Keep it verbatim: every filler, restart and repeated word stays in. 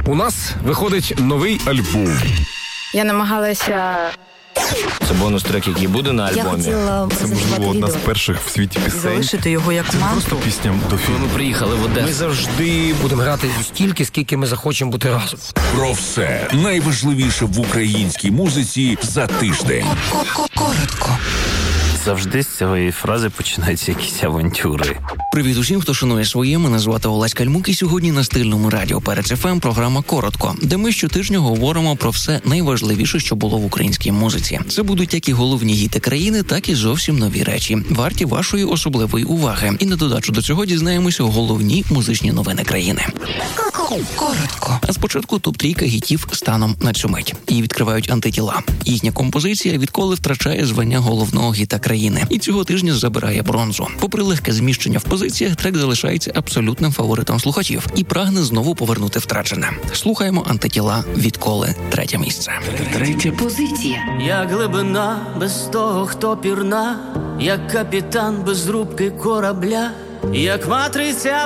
У нас виходить новий альбом. Я намагалася... Це бонус-трек, який буде на Я альбомі. хотіла Це, можливо, одна з перших в світі пісень. залишити його як Це не манту. просто пісня до Ми фільму. приїхали в Одесу. Ми завжди будемо грати стільки, скільки ми захочемо бути разом. Про все найважливіше в українській музиці за тиждень. Коротко. Завжди з цієї фрази починаються якісь авантюри. Привіт усім, хто шанує своє. Мене звати Олесь Кальмук, і сьогодні на стильному радіо Перець еф ем програма «Коротко», де ми щотижня говоримо про все найважливіше, що було в українській музиці. Це будуть як і головні гіти країни, так і зовсім нові речі, варті вашої особливої уваги. І на додачу до цього дізнаємося головні музичні новини країни. Коротко. А спочатку топ-трійка гітів станом на цю мить. Її відкривають «Антитіла». Їхня композиція відколи втрачає звання головного гіта країни. І цього тижня забирає бронзу. Попри легке зміщення в позиціях, трек залишається абсолютним фаворитом слухачів і прагне знову повернути втрачене. Слухаємо «Антитіла» відколи. Третє місце. Третя позиція. Як глибина без того, хто пірна, як капітан без рубки корабля, як матриця